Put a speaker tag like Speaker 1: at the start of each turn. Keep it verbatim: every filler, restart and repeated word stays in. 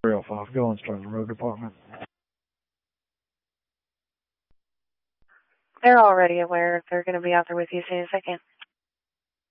Speaker 1: three oh five, go and start the road department.
Speaker 2: They're already aware. They're going to be out there with you as soon as they can.